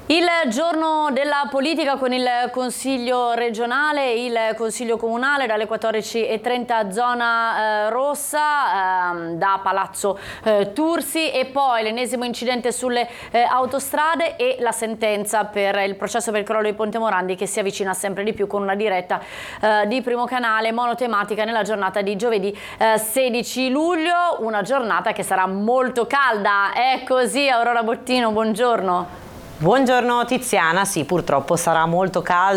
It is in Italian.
Il giorno della politica con il Consiglio regionale, il Consiglio comunale dalle 14:30 zona rossa da Palazzo Tursi, e poi l'ennesimo incidente sulle autostrade e la sentenza per il processo per il crollo di Ponte Morandi che si avvicina sempre di più, con una diretta di Primo Canale monotematica nella giornata di giovedì 16 luglio, una giornata che sarà molto calda. È così, Aurora Bottino, buongiorno. Buongiorno Tiziana, sì, purtroppo sarà molto caldo.